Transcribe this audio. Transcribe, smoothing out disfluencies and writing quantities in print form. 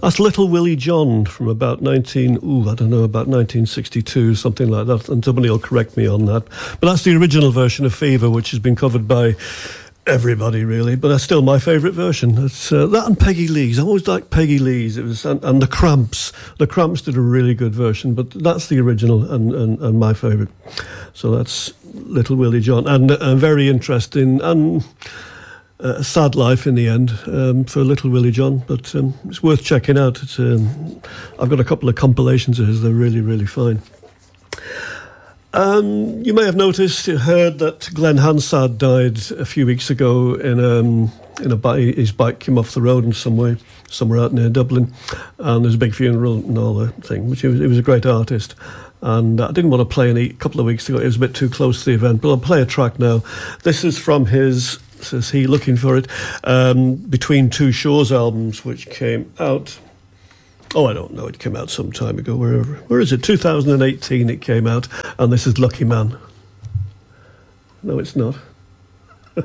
That's Little Willie John from about 1962, something like that, and somebody will correct me on that. But that's the original version of Fever, which has been covered by everybody, really, but that's still my favourite version. It's that and Peggy Lee's. I always liked Peggy Lee's. It was and the Cramps. The Cramps did a really good version, but that's the original and my favourite. So that's Little Willie John, and very interesting and sad life in the end for Little Willie John, but it's worth checking out. It's I've got a couple of compilations of his. They're really, really fine. You may have heard that Glenn Hansard died a few weeks ago in a bike. His bike came off the road in somewhere out near Dublin, and there's a big funeral and all that thing. Which he was a great artist, and I didn't want to play any a couple of weeks ago. It was a bit too close to the event, but I'll play a track now. This is from his, says he, looking for it, Between Two Shores albums, which came out. Oh, I don't know. It came out some time ago. Where is it? 2018 it came out. And this is Lucky Man. No, it's not.